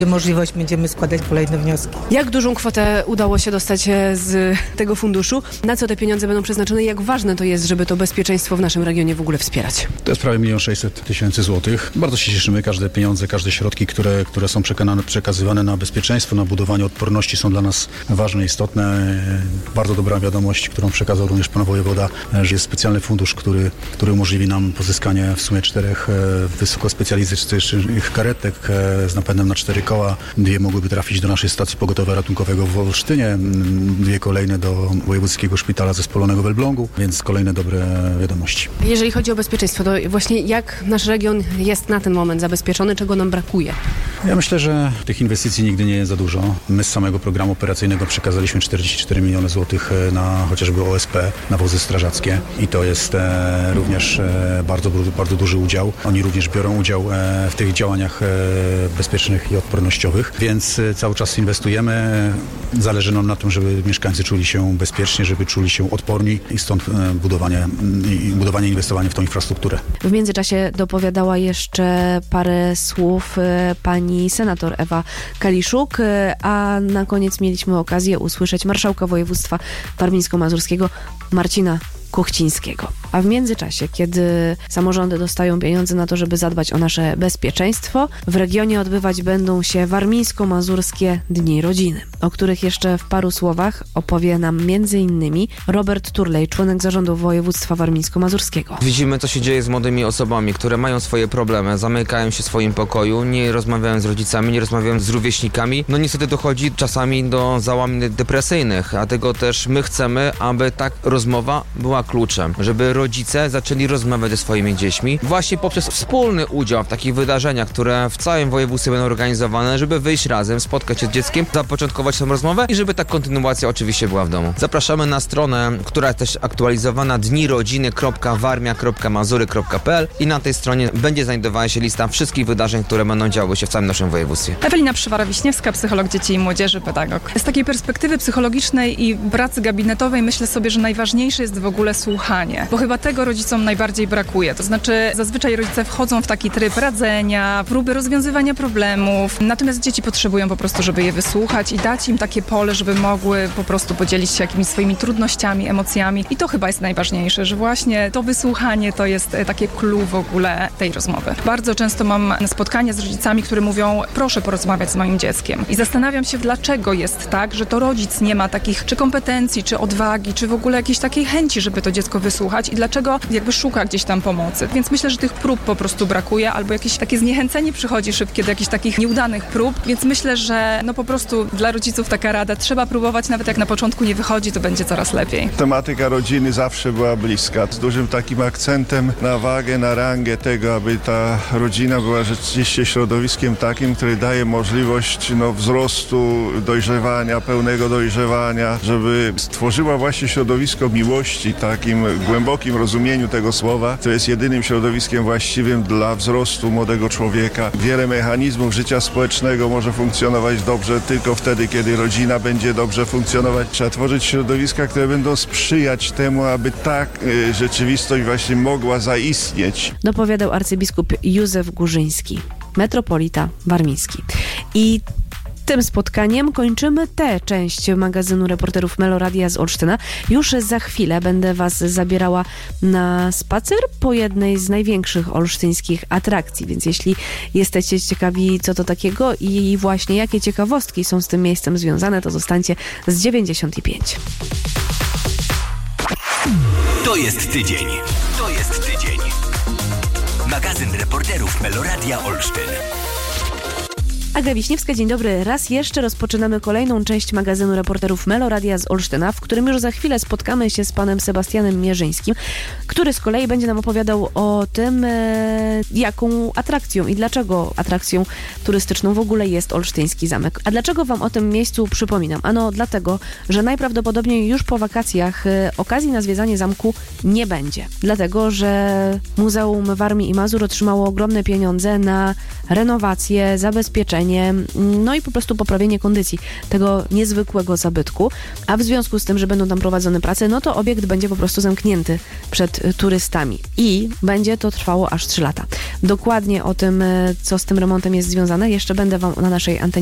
możliwość będziemy składać kolejne wnioski. Jak dużą kwotę udało się dostać z tego funduszu? Na co te pieniądze będą przeznaczone? Jak ważne to jest, żeby to bezpieczeństwo w naszym regionie w ogóle wspierać? To jest prawie 1 600 000 złotych. Bardzo się cieszymy. Każde pieniądze, każde środki, które są przekazywane na bezpieczeństwo, na budowanie odporności są dla nas ważne, istotne. Bardzo dobra wiadomość, którą przekazał również pan wojewoda, że jest specjalny fundusz, który umożliwi nam pozyskanie w sumie 4 wysokospecjalistycznych karetek z napędem na 4 koła. 2 mogłyby trafić do naszej stacji pogotowia ratunkowego w Olsztynie, 2 kolejne do Wojewódzkiego Szpitala Zespolonego w Elblągu, więc kolejne dobre wiadomości. Jeżeli chodzi o bezpieczeństwo, to właśnie jak nasz region jest na ten moment zabezpieczony, czego nam brakuje? Ja myślę, że tych inwestycji nigdy nie jest za dużo. My z samego programu operacyjnego przekazaliśmy 44 miliony złotych na chociażby OSP, na wozy strażackie i to jest również bardzo duży udział. Oni również biorą udział w tych działaniach bezpiecznych i odpornościowych, więc cały czas inwestujemy. Zależy nam na tym, żeby mieszkańcy czuli się bezpiecznie, żeby czuli się odporni i stąd budowanie i inwestowanie w tą infrastrukturę. W międzyczasie dopowiadała jeszcze parę słów pani senator Ewa Kaliszuk, a na koniec mieliśmy okazję usłyszeć marszałka województwa warmińsko-mazurskiego Marcina Kuchcińskiego. A w międzyczasie, kiedy samorządy dostają pieniądze na to, żeby zadbać o nasze bezpieczeństwo, w regionie odbywać będą się warmińsko-mazurskie Dni Rodziny, o których jeszcze w paru słowach opowie nam m.in. Robert Turlej, członek zarządu województwa warmińsko-mazurskiego. Widzimy, co się dzieje z młodymi osobami, które mają swoje problemy, zamykają się w swoim pokoju, nie rozmawiają z rodzicami, nie rozmawiają z rówieśnikami. No niestety dochodzi czasami do załamań depresyjnych, dlatego też my chcemy, aby ta rozmowa była kluczem, żeby rodzice zaczęli rozmawiać ze swoimi dziećmi właśnie poprzez wspólny udział w takich wydarzeniach, które w całym województwie będą organizowane, żeby wyjść razem, spotkać się z dzieckiem, zapoczątkować tę rozmowę i żeby ta kontynuacja oczywiście była w domu. Zapraszamy na stronę, która jest też aktualizowana dnirodziny.warmia.mazury.pl i na tej stronie będzie znajdowała się lista wszystkich wydarzeń, które będą działy się w całym naszym województwie. Ewelina Przywara-Wiśniewska, psycholog dzieci i młodzieży, pedagog. Z takiej perspektywy psychologicznej i pracy gabinetowej myślę sobie, że najważniejsze jest w ogóle słuchanie, bo chyba tego rodzicom najbardziej brakuje. To znaczy zazwyczaj rodzice wchodzą w taki tryb radzenia, próby rozwiązywania problemów, natomiast dzieci potrzebują po prostu, żeby je wysłuchać i dać im takie pole, żeby mogły po prostu podzielić się jakimiś swoimi trudnościami, emocjami i to chyba jest najważniejsze, że właśnie to wysłuchanie to jest takie clue w ogóle tej rozmowy. Bardzo często mam spotkania z rodzicami, którzy mówią, proszę porozmawiać z moim dzieckiem i zastanawiam się, dlaczego jest tak, że to rodzic nie ma takich czy kompetencji, czy odwagi, czy w ogóle jakiejś takiej chęci, żeby to dziecko wysłuchać i dlaczego jakby szuka gdzieś tam pomocy. Więc myślę, że tych prób po prostu brakuje albo jakieś takie zniechęcenie przychodzi szybkie do jakichś takich nieudanych prób, więc myślę, że no po prostu dla rodziców taka rada, trzeba próbować, nawet jak na początku nie wychodzi, to będzie coraz lepiej. Tematyka rodziny zawsze była bliska, z dużym takim akcentem na wagę, na rangę tego, aby ta rodzina była rzeczywiście środowiskiem takim, które daje możliwość wzrostu, dojrzewania, pełnego dojrzewania, żeby stworzyła właśnie środowisko miłości, takim głębokim rozumieniu tego słowa, to jest jedynym środowiskiem właściwym dla wzrostu młodego człowieka. Wiele mechanizmów życia społecznego może funkcjonować dobrze tylko wtedy, kiedy rodzina będzie dobrze funkcjonować. Trzeba tworzyć środowiska, które będą sprzyjać temu, aby ta rzeczywistość właśnie mogła zaistnieć. Dopowiadał arcybiskup Józef Górzyński, metropolita warmiński. I tym spotkaniem kończymy tę część magazynu reporterów Meloradia z Olsztyna. Już za chwilę będę Was zabierała na spacer po jednej z największych olsztyńskich atrakcji, więc jeśli jesteście ciekawi, co to takiego i właśnie jakie ciekawostki są z tym miejscem związane, to zostańcie z 95. To jest tydzień. To jest tydzień. Magazyn reporterów Meloradia Olsztyn. Aga Wiśniewska, dzień dobry. Raz jeszcze rozpoczynamy kolejną część magazynu reporterów Meloradia z Olsztyna, w którym już za chwilę spotkamy się z panem Sebastianem Mierzyńskim, który z kolei będzie nam opowiadał o tym, jaką atrakcją i dlaczego atrakcją turystyczną w ogóle jest Olsztyński Zamek. A dlaczego wam o tym miejscu przypominam? Ano dlatego, że najprawdopodobniej już po wakacjach okazji na zwiedzanie zamku nie będzie. Dlatego, że Muzeum Warmii i Mazur otrzymało ogromne pieniądze na renowację, zabezpieczenie odświeżenie, no i po prostu poprawienie kondycji tego niezwykłego zabytku, a w związku z tym, że będą tam prowadzone prace, no to obiekt będzie po prostu zamknięty przed turystami i będzie to trwało aż 3 lata. Dokładnie o tym, co z tym remontem jest związane, jeszcze będę Wam na naszej antenie